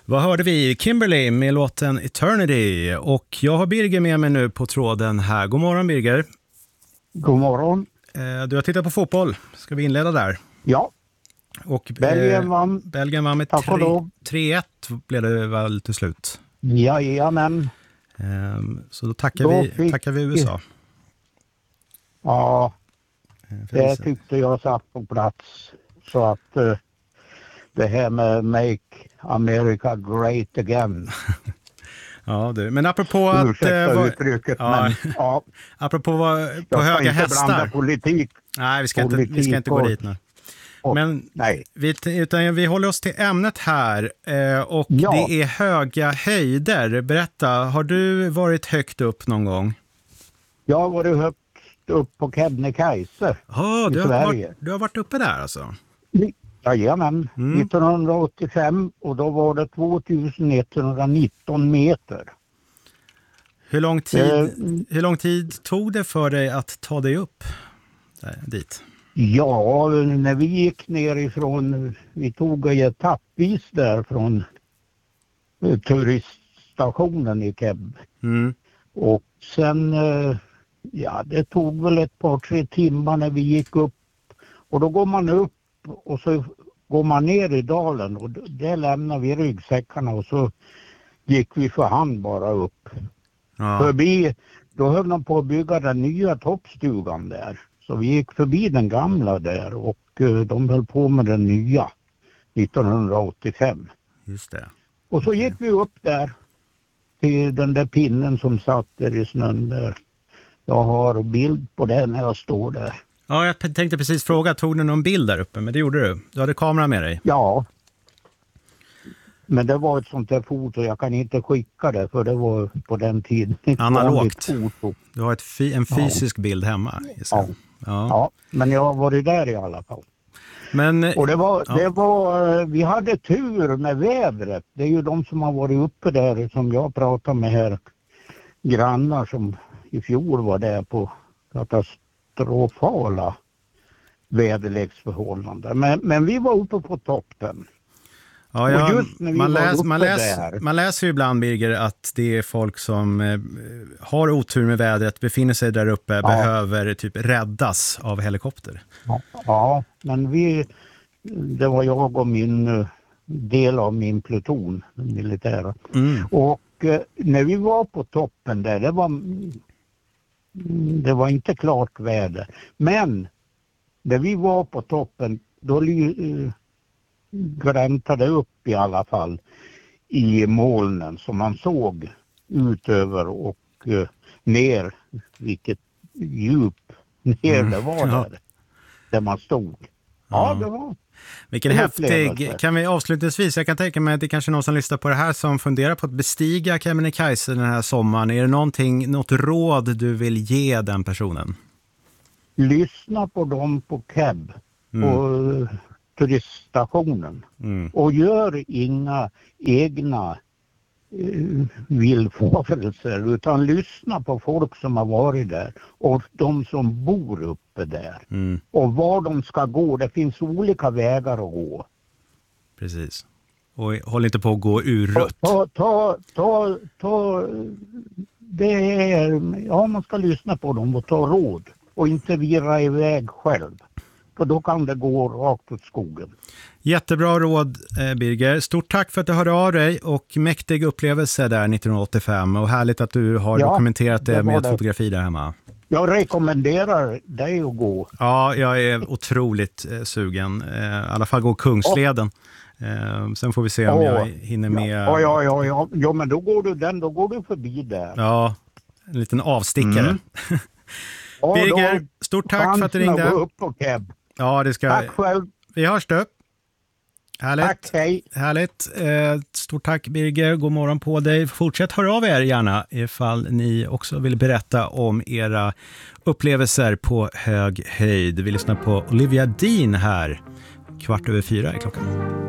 Vad hörde vi? Kimberly med låten Eternity. Och jag har Birger med mig nu på tråden här. God morgon Birger. God morgon. Du har tittat på fotboll. Ska vi inleda där? Ja. Och Belgien vann. Belgien vann med 3-1 blev det väl till slut. Jajamän. Så då tackar vi USA. Ja, det tyckte jag satt på plats. Så att det här med Make America Great Again. Ja, du. Men apropå att... Ursäkta uttrycket, men ja. Apropå på höga hästar. Blanda politik. Nej, vi ska inte gå dit nu. Men nej. Utan vi håller oss till ämnet här och det är höga höjder. Berätta, har du varit högt upp någon gång? Jag har varit högt upp på Kebnekaise i Sverige. Du har varit uppe där alltså? Jajamän, 1985 och då var det 2119 meter. Hur lång tid tog det för dig att ta dig upp dit? Ja, när vi gick nerifrån, vi tog etappvis där från turiststationen i Keb. Och sen, det tog väl ett par 3 timmar när vi gick upp. Och då går man upp och så går man ner i dalen och där lämnar vi ryggsäckarna och så gick vi för hand bara upp. Ja. Förbi, då höll de på att bygga den nya toppstugan där. Så vi gick förbi den gamla där och de höll på med den nya 1985. Just det. Och så gick vi upp där till den där pinnen som satt där i snön där. Jag har bild på det när jag står där. Ja, jag tänkte precis fråga, tog du någon bild där uppe? Men det gjorde du. Du hade kamera med dig. Ja. Men det var ett sånt där foto, jag kan inte skicka det för det var på den tiden. Analogt. Du har en fysisk bild hemma. Ja, men jag har varit där i alla fall. Och det var, vi hade tur med vädret. Det är ju de som har varit uppe där som jag pratar med här. Grannar som i fjol var där på katastrofala väderleksförhållanden. Men vi var uppe på toppen. Ja, man läser ju ibland, Birger, att det är folk som har otur med vädret, befinner sig där uppe, behöver typ räddas av helikopter. Ja, men det var jag och min del av min pluton, militära. Och när vi var på toppen där, det var inte klart väder. Men när vi var på toppen, då gläntade upp i alla fall i molnen som man såg utöver och ner, vilket djup ner det var där man stod. Ja, det var. Vilken häftig, kan vi avslutningsvis, jag kan tänka mig att det är kanske någon som lyssnar på det här som funderar på att bestiga Kebnekaise den här sommaren. Är det något råd du vill ge den personen? Lyssna på dem på Keb, på turiststationen. Och gör inga egna villfarelser utan lyssna på folk som har varit där och de som bor uppe där. Och var de ska gå, det finns olika vägar att gå. Precis. Och håll inte på att gå urrött. Man ska lyssna på dem och ta råd och inte vira iväg själv. För då kan det gå rakt åt skogen. Jättebra råd, Birger. Stort tack för att du hörde av dig och mäktig upplevelse där 1985. Och härligt att du har dokumenterat det med fotografi där hemma. Jag rekommenderar dig att gå. Ja, jag är otroligt sugen. I alla fall gå Kungsleden. Sen får vi se om jag hinner med. Ja, men då går du förbi där. Ja, en liten avstickare. Birger, stort tack för att du ringde. Gå upp på Keb. Ja, det ska. Tack själv. Vi hörs då. Härligt. Tack, hej. Härligt. Stort tack, Birger. God morgon på dig. Fortsätt höra av er gärna ifall ni också vill berätta om era upplevelser på hög höjd. Vi lyssnar på Olivia Dean här. 4:15 är klockan.